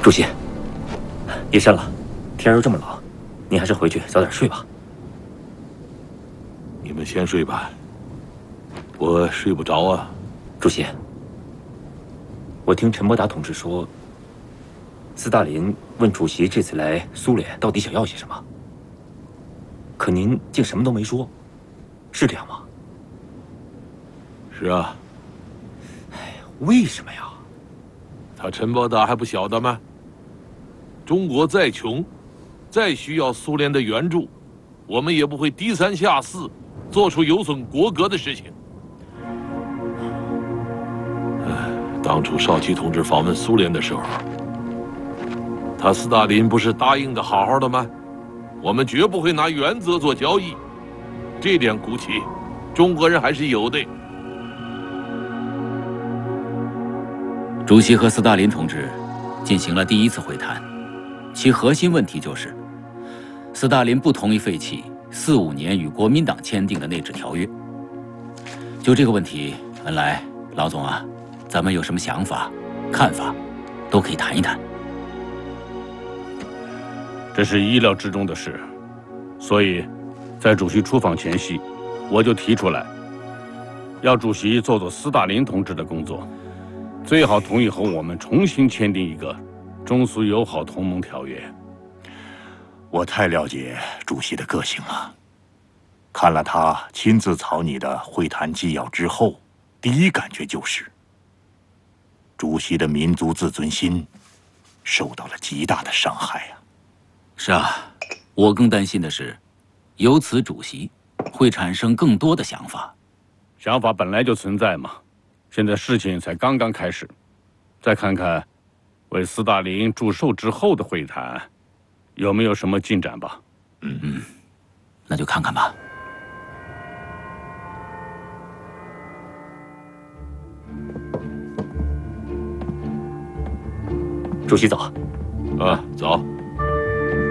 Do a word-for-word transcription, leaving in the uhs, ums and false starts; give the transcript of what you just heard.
主席，夜深了，天又这么冷，您还是回去早点睡吧。 你们先睡吧，我睡不着啊。 主席，我听陈伯达同志说，斯大林问主席这次来苏联到底想要些什么，可您竟什么都没说，是这样吗？ 是啊。 哎，为什么呀？ 他陈伯达还不晓得吗？中国再穷，再需要苏联的援助，我们也不会低三下四，做出有损国格的事情。哎，当初少奇同志访问苏联的时候，他斯大林不是答应的好好的吗？我们绝不会拿原则做交易，这点骨气，中国人还是有的。 主席和斯大林同志进行了第一次会谈，其核心问题就是，斯大林不同意废弃四五年与国民党签订的内治条约。就这个问题，恩来老总啊，咱们有什么想法、看法，都可以谈一谈。 这是意料之中的事，所以，在主席出访前夕，我就提出来，要主席做做斯大林同志的工作。最好同意和我们重新签订一个中苏友好同盟条约。 我太了解主席的个性了，看了他亲自草拟的会谈纪要之后，第一感觉就是，主席的民族自尊心受到了极大的伤害啊。 是啊，我更担心的是，由此主席会产生更多的想法。 想法本来就存在嘛。现在事情才刚刚开始，再看看为斯大林祝寿之后的会谈有没有什么进展吧。 嗯嗯，那就看看吧。 主席早。 啊，早。